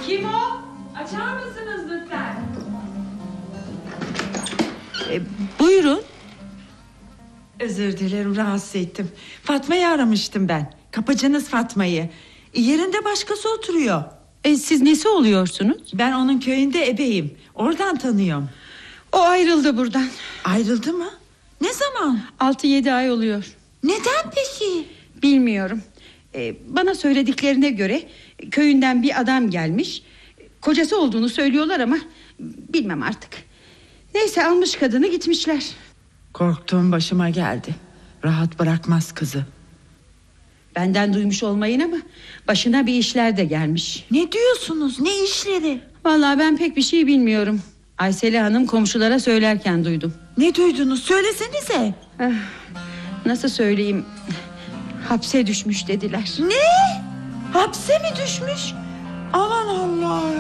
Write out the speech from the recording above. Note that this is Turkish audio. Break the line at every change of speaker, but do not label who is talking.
Kim o? Açar mısınız lütfen?
Buyurun.
Özür dilerim, rahatsız ettim. Fatma'yı aramıştım ben. Kapıcınız Fatma'yı. Yerinde başkası oturuyor.
Siz nesi oluyorsunuz?
Ben onun köyünde ebeyim. Oradan tanıyorum.
O ayrıldı buradan.
Ayrıldı mı? Ne zaman?
6-7 ay oluyor.
Neden peki?
Bilmiyorum. Bana söylediklerine göre köyünden bir adam gelmiş. Kocası olduğunu söylüyorlar ama bilmem artık. Neyse, almış kadını gitmişler.
Korktuğum başıma geldi. Rahat bırakmaz kızı.
Benden duymuş olmayın ama başına bir işler de gelmiş.
Ne diyorsunuz? Ne işleri?
Vallahi ben pek bir şey bilmiyorum. Aysel Hanım komşulara söylerken duydum.
Ne duydunuz? Söylesenize.
Nasıl söyleyeyim? Hapse düşmüş dediler.
Ne? Hapse mi düşmüş? Aman Allah.